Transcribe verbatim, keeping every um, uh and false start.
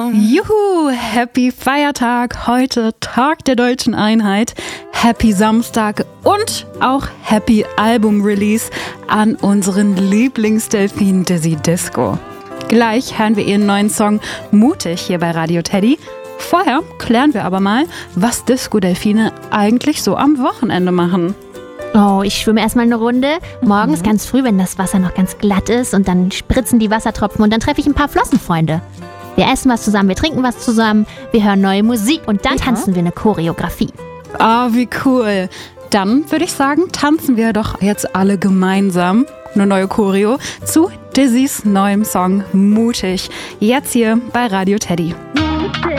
Juhu, Happy Feiertag, heute Tag der Deutschen Einheit, Happy Samstag und auch Happy Album Release an unseren Lieblingsdelfin Dizzy Disco. Gleich hören wir ihren neuen Song Mutig hier bei Radio Teddy. Vorher klären wir aber mal, was Disco-Delfine eigentlich so am Wochenende machen. Oh, ich schwimme erstmal eine Runde. Morgens mhm. ganz früh, wenn das Wasser noch ganz glatt ist und dann spritzen die Wassertropfen und dann treffe ich ein paar Flossenfreunde. Wir essen was zusammen, wir trinken was zusammen, wir hören neue Musik und dann ja. tanzen wir eine Choreografie. Ah, oh, wie cool. Dann würde ich sagen, tanzen wir doch jetzt alle gemeinsam eine neue Choreo zu Dizzys neuem Song Mutig. Jetzt hier bei Radio Teddy. Mutig.